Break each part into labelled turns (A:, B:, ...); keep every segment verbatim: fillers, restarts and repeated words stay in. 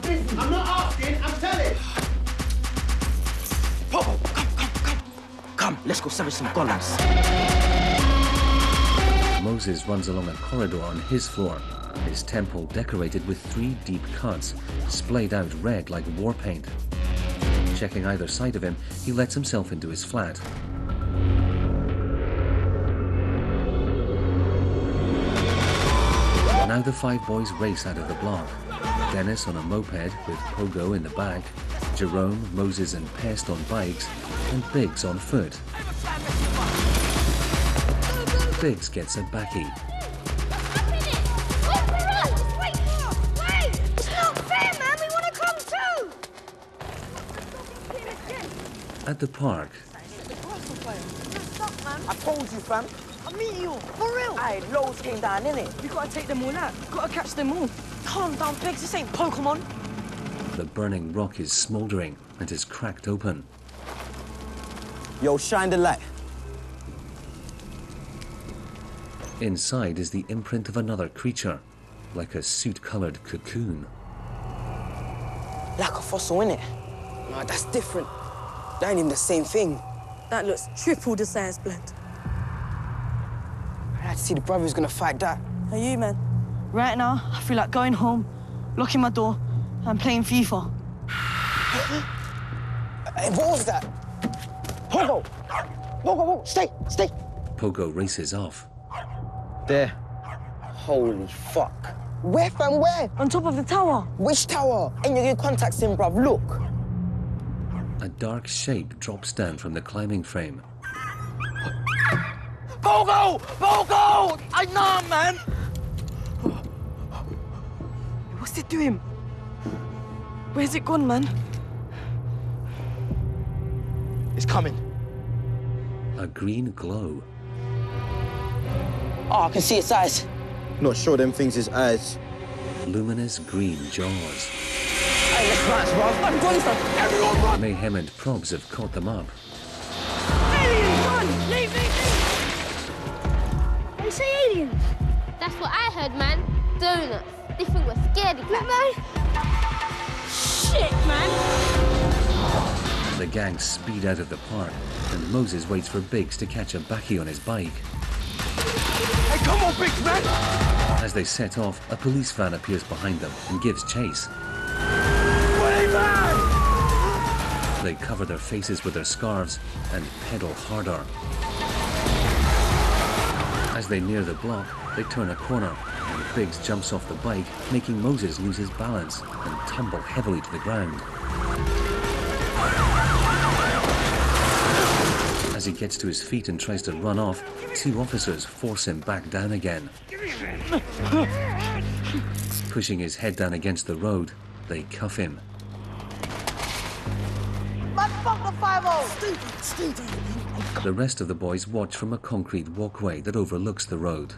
A: business. I'm not asking, I'm telling.
B: Popo, come, come, come. Come, let's go service some golems.
C: Moses runs along a corridor on his floor, his temple decorated with three deep cuts, splayed out red like war paint. Checking either side of him, he lets himself into his flat. Now the five boys race out of the block. Dennis on a moped with Pogo in the back, Jerome, Moses and Pest on bikes, and Biggs on foot. Biggs gets a backy. At the park.
B: I told you, fam.
D: I meet you, for real.
B: Aye, loads came down, innit?
D: We gotta take them all out. Gotta catch them all. Calm down, Biggs. This ain't Pokemon.
C: The burning rock is smouldering and is cracked open.
B: Yo, shine the light.
C: Inside is the imprint of another creature, like a suit-coloured cocoon.
B: Like a fossil, innit? No, that's different. That ain't even the same thing.
D: That looks triple the size blend.
B: I had to see the brother who's gonna fight that.
D: Are you, man? Right now, I feel like going home, locking my door, and playing FIFA.
B: Hey, what was that? Pogo! Pogo, Pogo, stay, stay!
C: Pogo races off.
B: There. Holy fuck. Where, fam, where?
D: On top of the tower.
B: Which tower? And you're getting contacts in, bruv, look.
C: A dark shape drops down from the climbing frame.
B: Pogo! Pogo! I know, man!
D: What's it doing? Where's it gone, man?
B: It's coming.
C: A green glow.
B: Oh, I can see its eyes.
E: Not sure them things is eyes.
C: Luminous green jaws.
B: Hey, let's run, bruv. I'm going, fam. Everyone run!
C: Mayhem and Probs have caught them up.
D: Aliens, run! Leave me!
F: They say aliens. That's what I heard, man. Donuts. They think we're scaredy cats. Man. Shit, man.
C: The gang speed out of the park, and Moses waits for Biggs to catch a backy on his bike.
B: Hey, come on, Biggs, man!
C: As they set off, a police van appears behind them and gives chase. They cover their faces with their scarves and pedal harder. As they near the block, they turn a corner, and Biggs jumps off the bike, making Moses lose his balance and tumble heavily to the ground. As he gets to his feet and tries to run off, two officers force him back down again. Pushing his head down against the road, they cuff him. The rest of the boys watch from a concrete walkway that overlooks the road.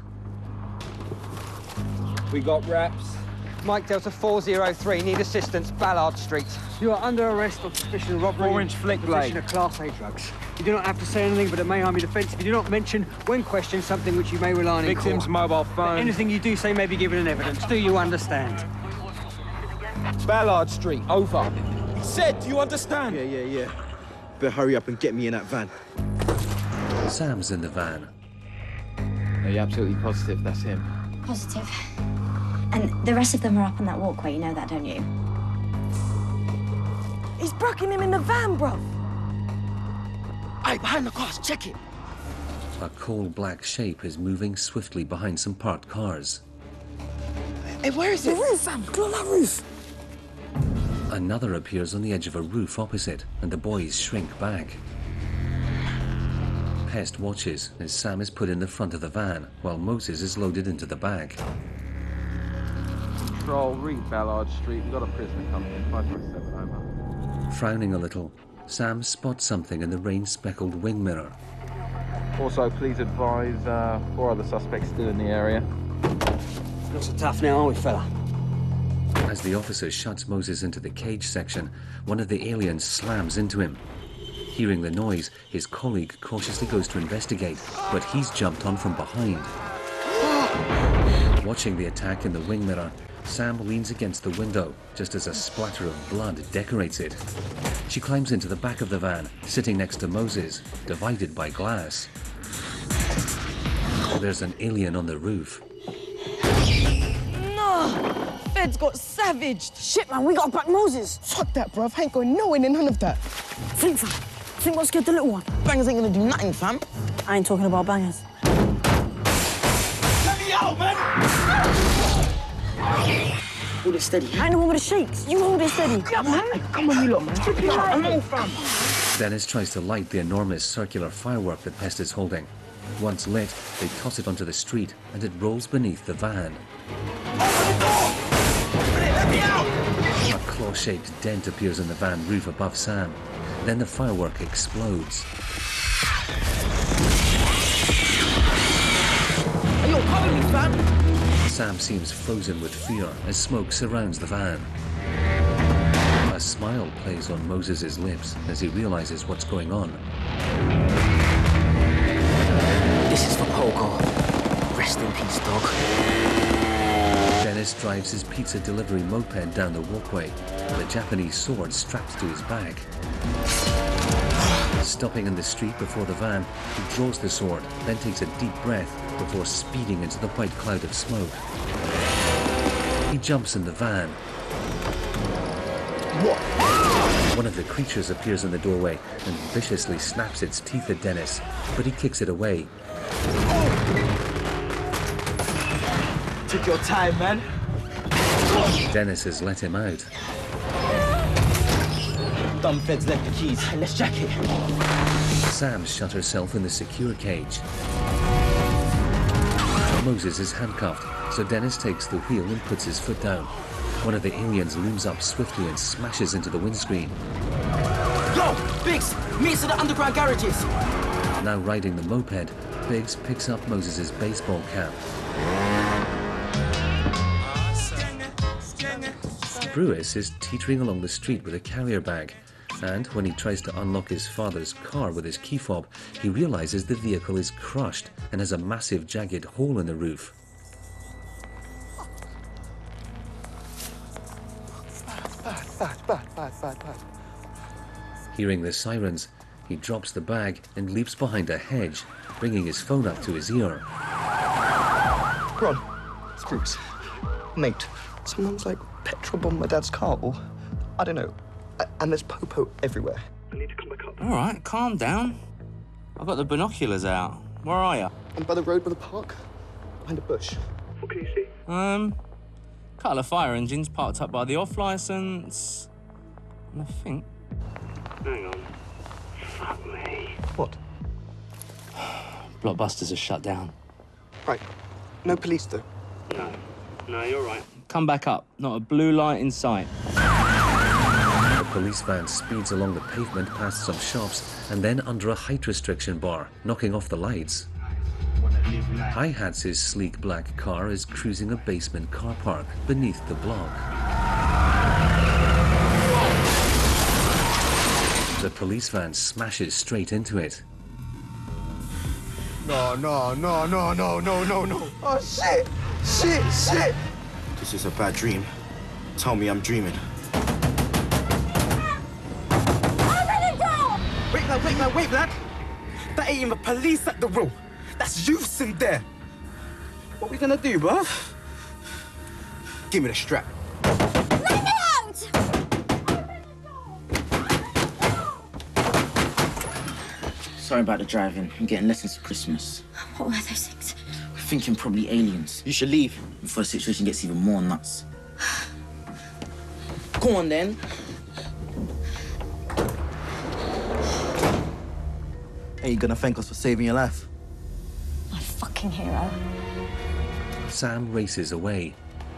G: We got reps. Mike Delta four zero three, need assistance, Ballard Street.
H: You are under arrest on suspicion of robbery.
G: Four-inch flick blade.
H: Possession of Class A drugs. You do not have to say anything, but it may harm your defence if you do not mention, when questioned, something which you may rely on in court.
G: Victim's mobile phone.
H: But anything you do say may be given in evidence. Do you understand?
G: Ballard Street, over. Said, do you understand?
E: Yeah, yeah, yeah. Better hurry up and get me in that van.
C: Sam's in the van.
I: Are you absolutely positive that's him?
J: Positive. And the rest of them are up on that walkway, you know that, don't you?
D: He's bracking him in the van, bruv.
B: Aye, behind the cars, check it.
C: A coal-black shape is moving swiftly behind some parked cars.
B: Hey, where is it?
D: The roof, fam. Go on that roof.
C: Another appears on the edge of a roof opposite, and the boys shrink back. Pest watches as Sam is put in the front of the van, while Moses is loaded into the back.
I: Control, read Ballard Street. We've got a prisoner coming in. five five seven, over.
C: Frowning a little, Sam spots something in the rain-speckled wing mirror.
I: Also, please advise uh, four other suspects still in the area.
H: Not so tough now, are we, fella?
C: As the officer shuts Moses into the cage section, one of the aliens slams into him. Hearing the noise, his colleague cautiously goes to investigate, but he's jumped on from behind. Watching the attack in the wing mirror, Sam leans against the window, just as a splatter of blood decorates it. She climbs into the back of the van, sitting next to Moses, divided by glass. There's an alien on the roof.
D: No! Feds got savaged. Shit, man, we gotta back Moses.
B: Fuck that, bruv. I ain't going nowhere near none of that.
D: Think, fam. Think what scared the little one.
B: Bangers ain't gonna do nothing, fam.
D: I ain't talking about bangers.
A: Let me out, man!
B: Hold it steady.
D: I ain't the one with the shakes. You hold it steady.
B: Come on, come on, you lot, man. Come on, fam.
C: Dennis tries to light the enormous circular firework that Pest is holding. Once lit, they toss it onto the street, and it rolls beneath the van.
A: Open the door! Open it, let me out!
C: A claw-shaped dent appears in the van roof above Sam. Then the firework explodes.
B: Are you cover me, fam?
C: Sam seems frozen with fear as smoke surrounds the van. A smile plays on Moses' lips as he realizes what's going on.
B: This is for Pogo. Rest in peace, dog.
C: Dennis drives his pizza delivery moped down the walkway, with a Japanese sword strapped to his back. Stopping in the street before the van, he draws the sword, then takes a deep breath before speeding into the white cloud of smoke. He jumps in the van.
B: What?
C: One of the creatures appears in the doorway and viciously snaps its teeth at Dennis, but he kicks it away.
B: Took your time, man.
C: Dennis has let him out.
B: Dumb feds left the keys. Let's jack it.
C: Sam shut herself in the secure cage. Moses is handcuffed, so Dennis takes the wheel and puts his foot down. One of the aliens looms up swiftly and smashes into the windscreen.
B: Yo, Biggs, meet us at the underground garages.
C: Now riding the moped, Biggs picks up Moses' baseball cap. Brewis is teetering along the street with a carrier bag, and when he tries to unlock his father's car with his key fob, he realizes the vehicle is crushed and has a massive jagged hole in the roof.
E: Bad, bad, bad, bad, bad, bad.
C: Hearing the sirens, he drops the bag and leaps behind a hedge, bringing his phone up to his ear.
E: Ron, it's Bruce. Mate, someone's like petrol bombed my dad's car, or I don't know. A- And there's popo everywhere. I need to come back up.
K: All right, calm down. I've got the binoculars out. Where are you?
E: I'm by the road by the park, behind a bush. What can you see?
K: Um, couple of fire engines parked up by the off licence. And I think.
E: Hang on. Fuck me. What?
K: Blockbusters are shut down.
E: Right. No police, though?
K: No. No, you're right. Come back up. Not a blue light in sight.
C: The police van speeds along the pavement past some shops and then under a height restriction bar, knocking off the lights. Hi-Hats' sleek black car is cruising a basement car park beneath the block. The police van smashes straight into it.
E: No, no, no, no, no, no, no, no. Oh, shit! Shit, shit!
L: This is a bad dream. Tell me I'm dreaming.
B: Wait, man, wait, man, wait, man. That ain't even police at the wheel. That's youths in there. What we gonna do, bruv?
L: Give me the strap.
F: Let me out!
M: Sorry about the driving. I'm getting lessons for Christmas.
J: What were those things?
M: We're thinking probably aliens.
B: You should leave.
M: Before the situation gets even more nuts.
B: Go on, then.
E: Hey, you gonna thank us for saving your life?
J: My fucking hero.
C: Sam races away.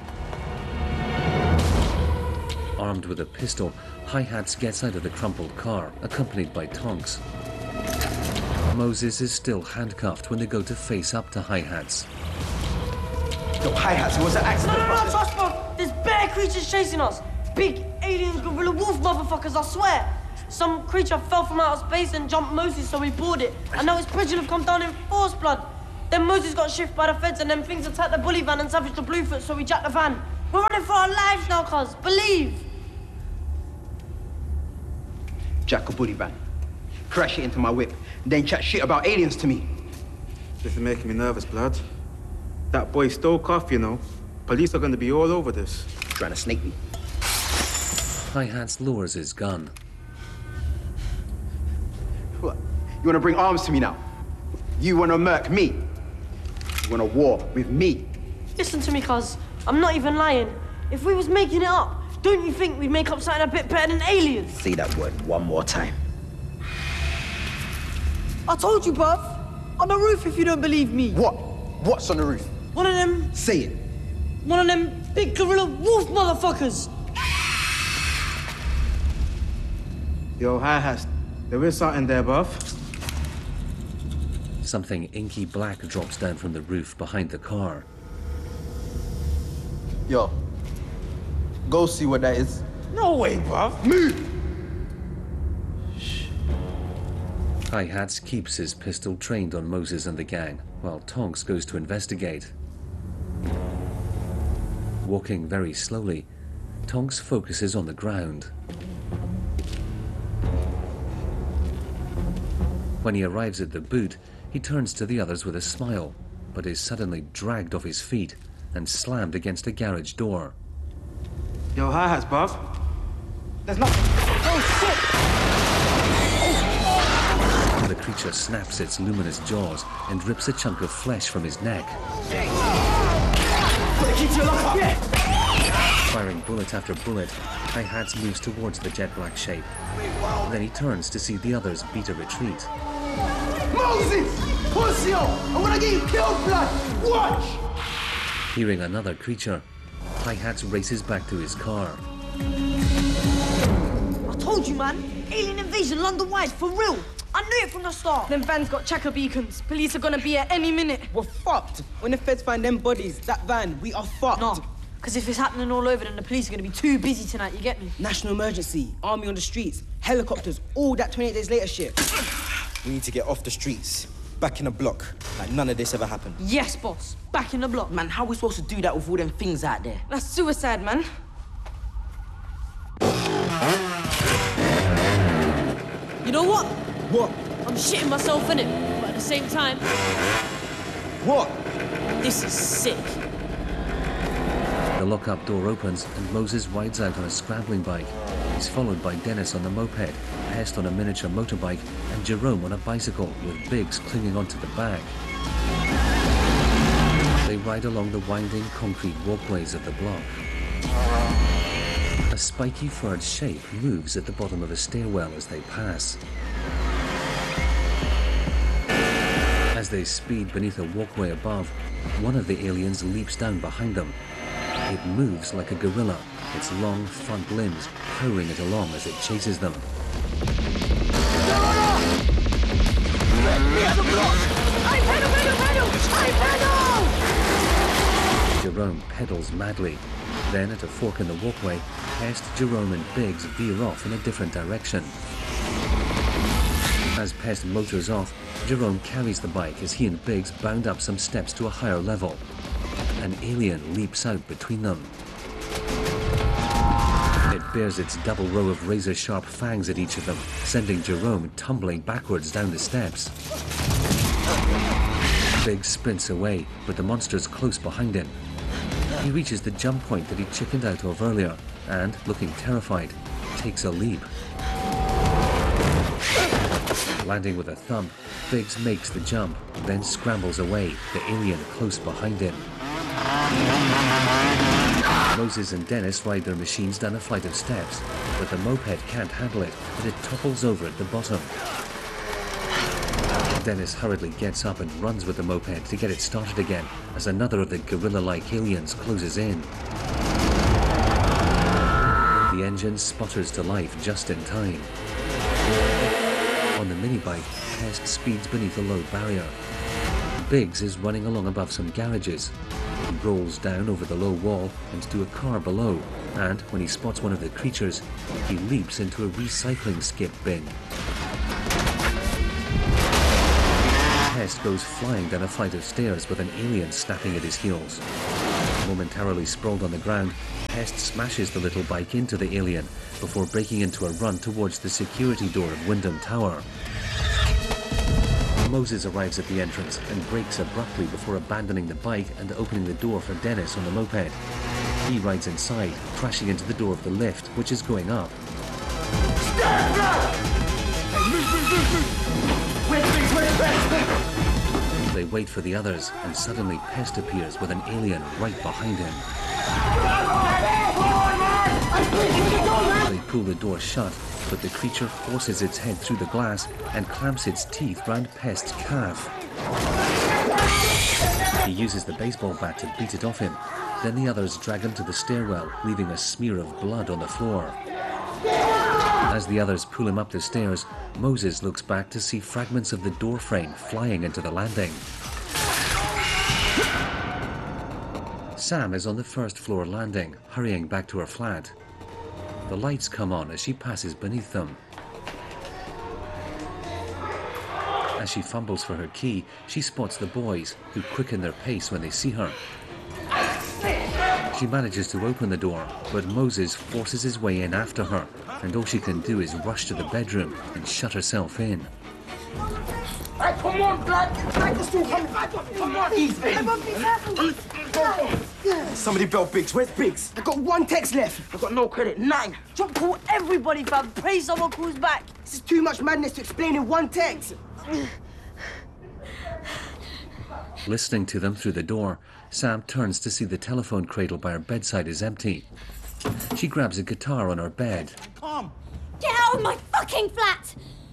C: Armed with a pistol, Hi-Hats gets out of the crumpled car, accompanied by Tonks. Moses is still handcuffed when they go to face up to Hi-Hats.
B: Yo, Hi-Hats, it was an accident.
D: No, no, no, trust, bro. There's bear creatures chasing us. Big alien gorilla wolf motherfuckers, I swear. Some creature fell from outer space and jumped Moses, so we boarded it. And now his prison have come down in force, blood. Then Moses got shifted by the feds and then things attacked the bully van and savaged the Bluefoot, so we jacked the van. We're running for our lives now, cuz. Believe.
B: Jack a bully van. Crash it into my whip, then chat shit about aliens to me.
L: This is making me nervous, blood. That boy stole off, you know. Police are gonna be all over this.
B: Trying to snake me.
C: Hi-Hats lowers his gun.
B: What? You wanna bring arms to me now? You wanna murk me? You wanna war with me?
D: Listen to me, cuz. I'm not even lying. If we was making it up, don't you think we'd make up something a bit better than aliens?
B: Say that word one more time.
D: I told you, bruv. On the roof if you don't believe me.
B: What? What's on the roof?
D: One of them...
B: Say it.
D: One of them big gorilla wolf motherfuckers.
L: Yo, Hi-Hats, there is something there, buff.
C: Something inky black drops down from the roof behind the car.
L: Yo, go see what that is. No way, bruv. Move!
C: Hi-Hats keeps his pistol trained on Moses and the gang, while Tonks goes to investigate. Walking very slowly, Tonks focuses on the ground. When he arrives at the boot, he turns to the others with a smile, but is suddenly dragged off his feet and slammed against a garage door.
L: Yo, Hi-Hats, bruv.
B: There's nothing. Oh, shit!
C: The creature snaps its luminous jaws and rips a chunk of flesh from his neck. Firing bullet after bullet, Hi-Hats moves towards the jet black shape. Then he turns to see the others beat a retreat.
B: Moses! Pussy! I'm gonna get you killed, blood! Watch!
C: Hearing another creature, Hi-Hats races back to his car.
D: I told you, man. Alien invasion London-wide, for real. I knew it from the start.
N: Them vans got checker beacons. Police are gonna be here any minute.
H: We're fucked. When the feds find them bodies, that van, we are fucked.
D: No, because if it's happening all over, then the police are gonna be too busy tonight, you get me?
H: National emergency, army on the streets, helicopters, all that twenty-eight days later shit.
E: We need to get off the streets, back in the block, like none of this ever happened.
D: Yes, boss. Back in the block.
M: Man, how are we supposed to do that with all them things out there?
N: That's suicide, man.
D: You know what?
H: What?
D: I'm shitting myself in it, but at the same time...
H: What?
D: This is sick.
C: The lock-up door opens and Moses rides out on a scrambling bike. He's followed by Dennis on the moped, Pest on a miniature motorbike, and Jerome on a bicycle with Biggs clinging onto the back. They ride along the winding concrete walkways of the block. A spiky furred shape moves at the bottom of a stairwell as they pass. As they speed beneath a walkway above, one of the aliens leaps down behind them. It moves like a gorilla, its long front limbs powering it along as it chases them. Jerome pedals madly. Then, at a fork in the walkway, Pest, Jerome and Biggs veer off in a different direction. As Pest motors off, Jerome carries the bike as he and Biggs bound up some steps to a higher level. An alien leaps out between them. It bears its double row of razor-sharp fangs at each of them, sending Jerome tumbling backwards down the steps. Biggs sprints away, but the monster's close behind him. He reaches the jump point that he chickened out of earlier, and, looking terrified, takes a leap. Landing with a thump, Biggs makes the jump, then scrambles away, the alien close behind him. Moses and Dennis ride their machines down a flight of steps, but the moped can't handle it, and it topples over at the bottom. Dennis hurriedly gets up and runs with the moped to get it started again, as another of the gorilla-like aliens closes in. The engine sputters to life just in time. On the minibike, Pest speeds beneath a low barrier. Biggs is running along above some garages. He rolls down over the low wall and to a car below, and when he spots one of the creatures, he leaps into a recycling skip bin. Pest goes flying down a flight of stairs with an alien snapping at his heels. Momentarily sprawled on the ground, Pest smashes the little bike into the alien before breaking into a run towards the security door of Wyndham Tower. Moses arrives at the entrance and brakes abruptly before abandoning the bike and opening the door for Dennis on the moped. He rides inside, crashing into the door of the lift, which is going up. They wait for the others, and suddenly Pest appears with an alien right behind him. They pull the door shut, but the creature forces its head through the glass and clamps its teeth round Pest's calf. He uses the baseball bat to beat it off him. Then the others drag him to the stairwell, leaving a smear of blood on the floor. As the others pull him up the stairs, Moses looks back to see fragments of the door frame flying into the landing. Sam is on the first floor landing, hurrying back to her flat. The lights come on as she passes beneath them. As she fumbles for her key, she spots the boys, who quicken their pace when they see her. She manages to open the door, but Moses forces his way in after her, and all she can do is rush to the bedroom and shut herself in.
A: Hey, come on, blood! Come on, easy.
B: Somebody bell Biggs. Where's Biggs?
A: I got one text left. I got no credit. Nine.
D: Don't call everybody, fam. Pray someone calls back.
A: This is too much madness to explain in one text.
C: Listening to them through the door, Sam turns to see the telephone cradle by her bedside is empty. She grabs a guitar on her bed.
A: Calm.
F: Get out of my fucking flat!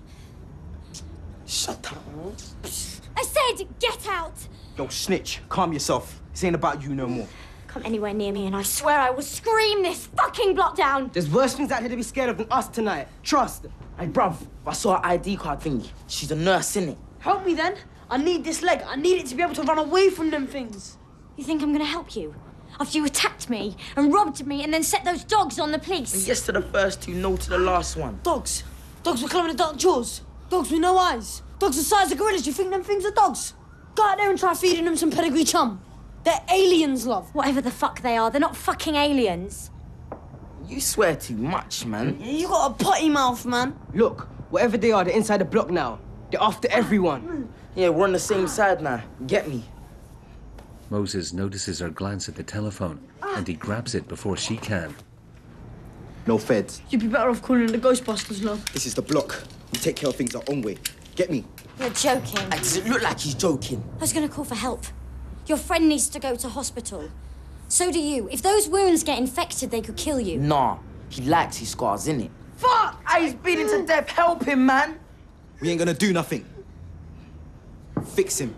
A: Shut up.
F: I said get out!
B: Yo, snitch. Calm yourself. This ain't about you no more.
F: Come anywhere near me and I swear I will scream this fucking block down!
A: There's worse things out here to be scared of than us tonight. Trust.
M: Hey, bruv, I saw her I D card thingy. She's a nurse, innit?
D: Help me then. I need this leg. I need it to be able to run away from them things.
F: You think I'm gonna help you? After you attacked me and robbed me and then set those dogs on the police?
M: Yes to the first two, no to the last one.
D: Dogs. Dogs with clever in the dark jaws. Dogs with no eyes. Dogs the size of gorillas. You think them things are dogs? Go out there and try feeding them some pedigree chum. They're aliens, love.
F: Whatever the fuck they are, they're not fucking aliens.
M: You swear too much, man.
D: Yeah, you got a potty mouth, man.
A: Look, whatever they are, they're inside the block now. They're after everyone.
M: Yeah, we're on the same side now. Get me.
C: Moses notices her glance at the telephone, and he grabs it before she can.
E: No feds.
D: You'd be better off calling the Ghostbusters, love.
E: This is the block. We take care of things our own way. Get me.
F: You're joking.
M: Hey, does it look like he's joking?
F: I was gonna call for help. Your friend needs to go to hospital. So do you. If those wounds get infected, they could kill you.
M: Nah, he likes his scars, innit?
A: Fuck!
M: Hey, he's bleeding to death. Help him, man.
B: We ain't gonna do nothing. Fix him.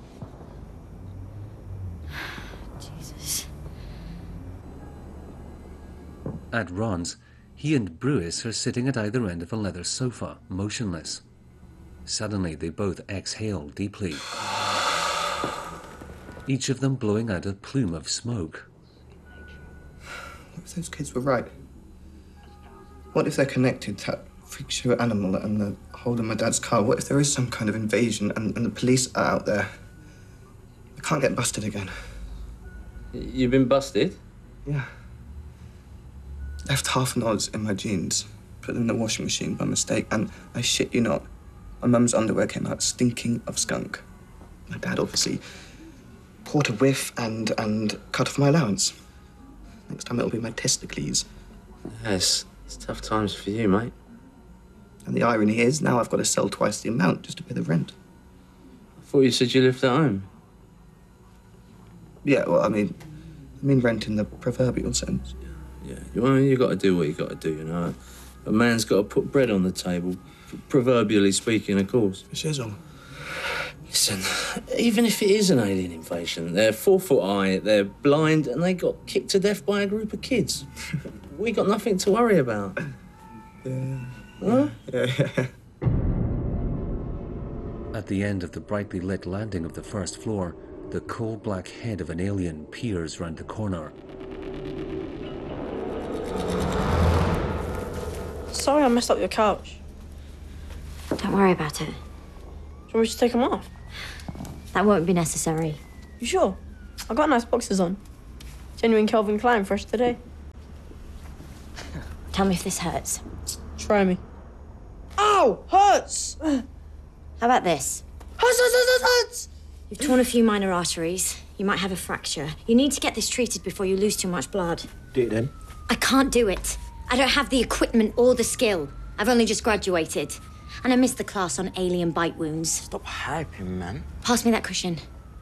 F: Jesus.
C: At Ron's, he and Brewis are sitting at either end of a leather sofa, motionless. Suddenly, they both exhale deeply, each of them blowing out a plume of smoke.
E: What if those kids were right? What if they're connected to that freak show animal and the hole in my dad's car? What if there is some kind of invasion and, and the police are out there? I can't get busted again.
K: You've been busted?
E: Yeah. Left half nods in my jeans, put them in the washing machine by mistake, and I shit you not, my mum's underwear came out stinking of skunk. My dad obviously caught a whiff and, and cut off my allowance. Next time it'll be my testicles.
K: Yes, it's tough times for you, mate.
E: And the irony is, now I've got to sell twice the amount just to pay the rent.
K: I thought you said you lived at home.
E: Yeah, well, I mean, I mean rent in the proverbial sense.
K: Yeah, well, you got to do what you got to do, you know. A man's got to put bread on the table, proverbially speaking, of course.
E: Shizzle.
K: Listen, even if it is an alien invasion, they're four foot high, they're blind, and they got kicked to death by a group of kids. We got nothing to worry about.
E: Yeah.
K: Huh?
E: Yeah, yeah.
C: At the end of the brightly lit landing of the first floor, the coal-black head of an alien peers round the corner.
D: Sorry I messed up your couch.
F: Don't worry about it.
D: Do you want me to take them off?
F: That won't be necessary.
D: You sure? I've got nice boxes on. Genuine Calvin Klein, fresh today.
J: Tell me if this hurts.
D: Try me. Ow! Hurts!
J: How about this?
D: Hurts, hurts, hurts, hurts!
J: You've torn a few minor arteries. You might have a fracture. You need to get this treated before you lose too much blood.
M: Do it then.
J: I can't do it. I don't have the equipment or the skill. I've only just graduated. And I missed the class on alien bite wounds.
M: Stop hyping, man.
J: Pass me that cushion.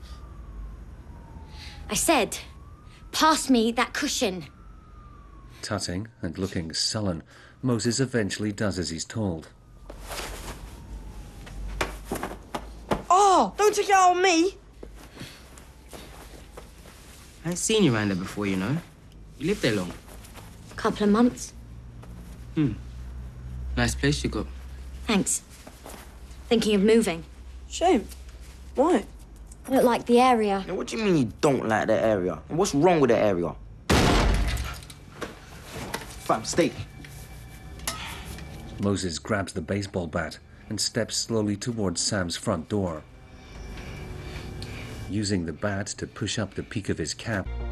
J: I said, pass me that cushion.
C: Tutting and looking sullen, Moses eventually does as he's told.
D: Oh, don't take it out on me!
O: I ain't seen you around there before, you know. You lived there long?
J: Couple of months.
O: Hmm. Nice place you got.
J: Thanks. Thinking of moving.
D: Shame. Why?
J: I don't like the area.
M: Now, what do you mean you don't like that area? And what's wrong with that area? Fam, stay.
C: Moses grabs the baseball bat and steps slowly towards Sam's front door. Using the bat to push up the peak of his cap,